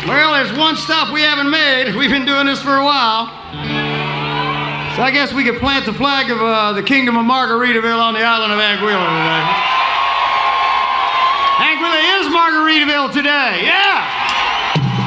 Well, there's one stop we haven't made. We've been doing this for a while. So I guess we could plant the flag of the Kingdom of Margaritaville on the island of Anguilla today. Anguilla is Margaritaville today. Yeah!